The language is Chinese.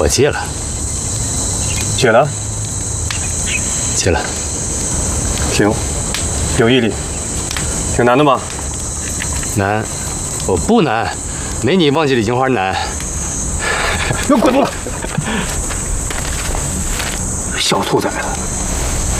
我戒了。 戒了？ 戒了。 行，有毅力。挺难的吗？ 难，我不难，没你忘记李金花难。 给我滚出来！小兔崽子！